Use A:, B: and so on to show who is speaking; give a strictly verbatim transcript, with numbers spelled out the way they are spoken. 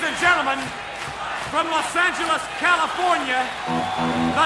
A: Ladies and gentlemen, from Los Angeles, California, the